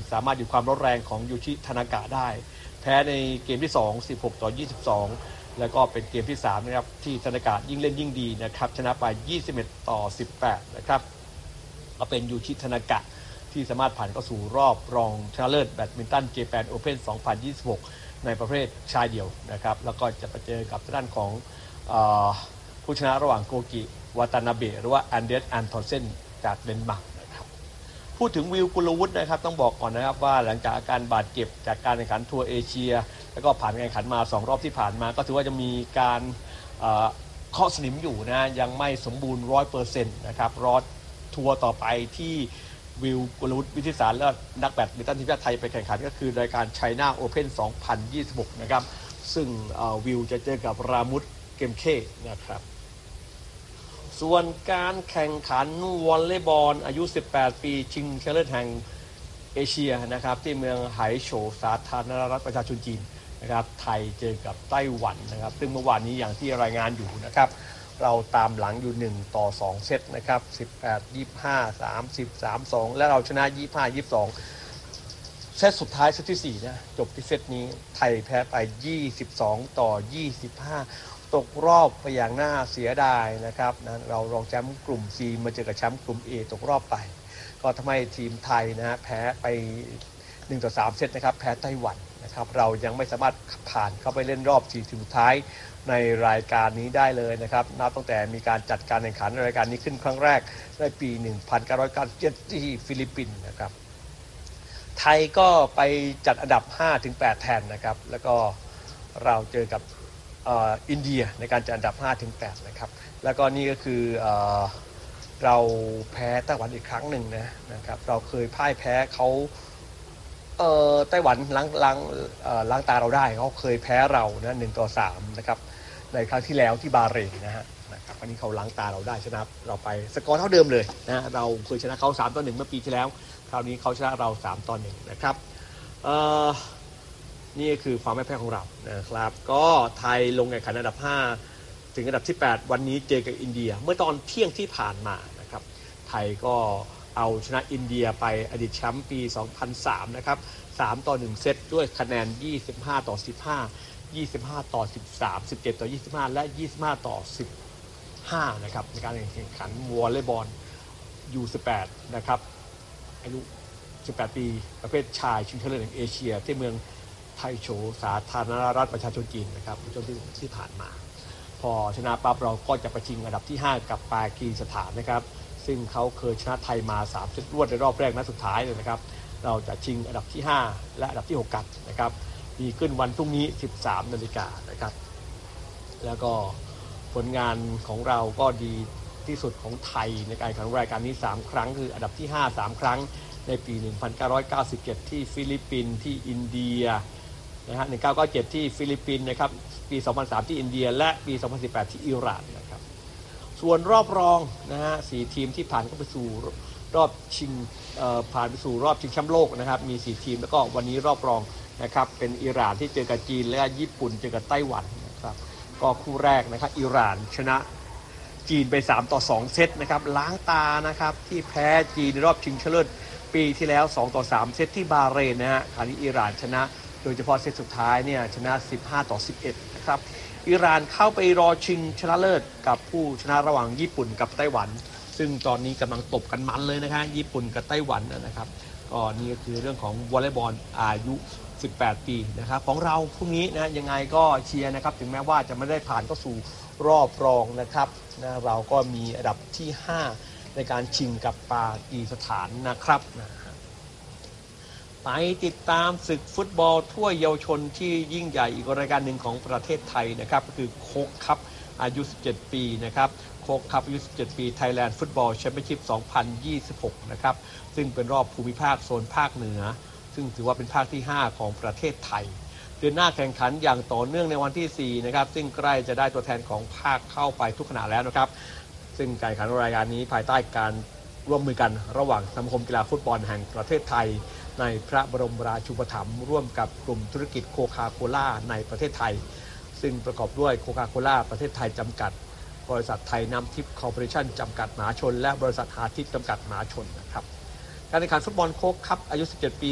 สามารถหยุดความร้อนแรงของยูชิทานากะได้แพ้ในเกมที่2 16-22แล้วก็เป็นเกมที่3นะครับที่ทานากะยิ่งเล่นยิ่งดีนะครับชนะไป21-18นะครับก็เป็นยูชิทานากะที่สามารถผ่านเข้าสู่รอบรองชนะเลิศแบดมินตันเจแปนโอเพ่น2026ในประเภทชายเดี่ยวนะครับแล้วก็จะไปเจอกับด้านของผู้ชนะระหว่างโกกิวาตานาเบะหรือว่าอันเดสอันทอนเซนจากเดนมาร์กนะครับพูดถึงวิวกุลวุฒินะครับต้องบอกก่อนนะครับว่าหลังจากอาการบาดเจ็บจากการแข่งขันทัวร์เอเชียแล้วก็ผ่านการแข่งขันมา2รอบที่ผ่านมาก็ถือว่าจะมีการเคาะสนิมอยู่นะยังไม่สมบูรณ์ 100% นะครับรอทัวร์ต่อไปที่วิวกุลวุฒิวิทิสารและนักแบดมินตันทีมชาติไทยไปแข่งขันก็คือรายการ China Open 2026นะครับซึ่งวิวจะเจอกับรามุตเกมเคนะครับส่วนการแข่งขันวอลเลย์บอลอายุ18ปีชิงชนะเลิศแห่งเอเชียนะครับที่เมืองไหโฉวสาธารณรัฐประชาชนจีนนะครับไทยเจอกับไต้หวันนะครับซึ่งเมื่อวานนี้อย่างที่รายงานอยู่นะครับเราตามหลังอยู่1-2เซตนะครับ18-25 30-32และเราชนะ25-22เซตสุดท้ายเซตที่4นะจบที่เซตนี้ไทยแพ้ไป22-25ตกรอบไปอย่างน่าเสียดายนะครับนะเรารองแชมป์กลุ่ม C มาเจอกับแชมป์กลุ่ม A ตกรอบไปก็ทำให้ทีมไทยนะฮะแพ้ไป1-3เซตนะครับแพ้ไต้หวันนะครับเรายังไม่สามารถผ่านเข้าไปเล่นรอบ4ทีมสุดท้ายในรายการนี้ได้เลยนะครับนับตั้งแต่มีการจัดการแข่งขันรายการนี้ขึ้นครั้งแรกในปี1997ที่ฟิลิปปินส์นะครับไทยก็ไปจัดอันดับ 5-8 แทนนะครับแล้วก็เราเจอกับอินเดียในการจัดอันดับ 5-8 นะครับแล้วก็นี่ก็คือเราแพ้ไต้หวันอีกครั้งหนึ่งนะครับเราเคยพ่ายแพ้เขาไต้หวันล้างตาเราได้เขาเคยแพ้เรานะ1-3นะครับในครั้งที่แล้วที่บาห์เรนนะครับอันนี้เขาล้างตาเราได้ชนะเราไปสกอร์เท่าเดิมเลยนะเราเคยชนะเขา3-1เมื่อปีที่แล้วคราวนี้เขาชนะเรา3-1นะครับนี่คือความไม่แพ้ของเรานะครับก็ไทยลงแข่งขันอันดับ5ถึงอันดับที่8วันนี้เจอกับอินเดียเมื่อตอนเที่ยงที่ผ่านมานะครับไทยก็เอาชนะอินเดียไปอดีตแชมป์ปี2003นะครับ3-1เซตด้วยคะแนน25-15 25-13 17-25และ25-15นะครับในการแข่งขันวอลเลย์บอล U18 นะครับอายุ18ปีประเภทชายชิงชนะเลิศแห่งเอเชียที่เมืองไทโฉวสาธารณรัฐประชาชนจีนนะครับในช่วงที่ผ่านมาพอชนะปั๊บเราก็จะไปชิงอันดับที่5กับปากีสถานนะครับซึ่งเขาเคยชนะไทยมา3เซตรวดในรอบแรกนัดสุดท้ายเลยนะครับเราจะชิงอันดับที่5และอันดับที่6กันนะครับมีขึ้นวันพรุ่งนี้ 13 นาฬิกานะครับแล้วก็ผลงานของเราก็ดีที่สุดของไทยในการแข่งขันรายการนี้3ครั้งคืออันดับที่5 3ครั้งในปี1997ที่ฟิลิปปินส์ที่อินเดียนะฮะ1997ที่ฟิลิปปินส์นะครับปี2003ที่อินเดียและปี2018ที่อิหร่านนะครับส่วนรอบรองนะฮะ4ทีมที่ผ่านเข้าไปสู่รอบชิงผ่านไปสู่รอบชิงแชมป์โลกนะครับมี4ทีมแล้วก็วันนี้รอบรองนะครับเป็นอิหร่านที่เจอกับจีนและญี่ปุ่นเจอกับไต้หวันนะครับก็คู่แรกนะครับอิหร่านชนะจีนไป3-2เซตนะครับล้างตานะครับที่แพ้จีนในรอบชิงชนะเลิศปีที่แล้ว2-3เซตที่บาห์เรนนะฮะคราวนี้อิหร่านชนะโดยเฉพาะเซตสุดท้ายเนี่ยชนะ15-11นะครับอิหร่านเข้าไปรอชิงชนะเลิศกับผู้ชนะระหว่างญี่ปุ่นกับไต้หวันซึ่งตอนนี้กำลังตบกันมันเลยนะครับญี่ปุ่นกับไต้หวันนะครับก็นี่ก็คือเรื่องของวอลเลย์บอลอายุ18ปีนะครับของเราพรุ่งนี้นะยังไงก็เชียร์นะครับถึงแม้ว่าจะไม่ได้ผ่านเข้าสู่รอบรองนะครับนะเราก็มีอันดับที่5ในการชิงกับปากีสถานนะครับไปติดตามศึกฟุตบอลถ้วยเยาวชนที่ยิ่งใหญ่อีกรายการหนึ่งของประเทศไทยนะครับก็คือโค้กคัพอายุ17ปีนะครับโค้กคัพอายุ17ปี Thailand Football Championship 2026นะครับซึ่งเป็นรอบภูมิภาคโซนภาคเหนือซึ่งถือว่าเป็นภาคที่5ของประเทศไทยเดือนหน้าแข่งขันอย่างต่อเนื่องในวันที่4นะครับซึ่งใกล้จะได้ตัวแทนของภาคเข้าไปทุกขณะแล้วนะครับซึ่งการแข่งขันรายการนี้ภายใต้การร่วมมือกันระหว่างสมาคมกีฬาฟุตบอลแห่งประเทศไทยในพระบรมราชูปถัมภ์ร่วมกับกลุ่มธุรกิจโคคาโคล่าในประเทศไทยซึ่งประกอบด้วยโคคาโคล่าประเทศไทยจำกัดบริษัทไทยน้ำทิพย์คอร์ปอเรชั่นจำกัดมหาชนและบริษัทหาทิพย์จำกัดมหาชนนะครับการแข่งขันฟุตบอลโค้กคัพอายุ17ปี